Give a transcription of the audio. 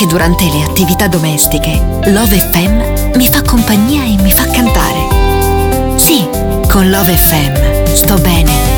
anche durante le attività domestiche, Love FM mi fa compagnia e mi fa cantare. Sì, con Love FM sto bene.